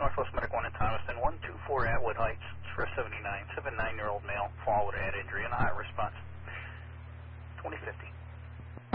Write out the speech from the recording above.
Northwest Medical 1 in Thomaston, 124 Atwood Heights. It's for a 79-year-old male, fall with a head injury and a high response. 2050.